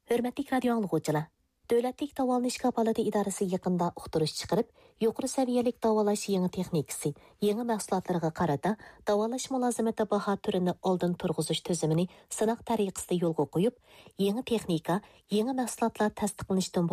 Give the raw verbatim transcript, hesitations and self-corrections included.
Hörmətli radio anlıqçılar, Dövlətlik Davalanish Kapalati İdarəsi yaqında uqtırış çıxırıb, yuqori səviyyəlik davalash yangi texnikasi, yangi mahsulotlarga qarata davalash mulozimati baho turini oldin turg'izish tizimini sinaq tariqasida yo'lga qo'yib, yangi texnika, yangi mahsulotlar tasdiqlanishdan